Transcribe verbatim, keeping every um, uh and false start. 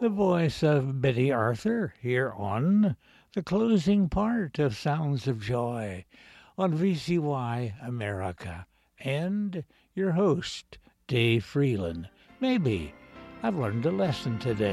the voice of Betty Arthur here on the closing part of Sounds of Joy on V C Y America, and your host, Dave Freeland. Maybe I've learned a lesson today.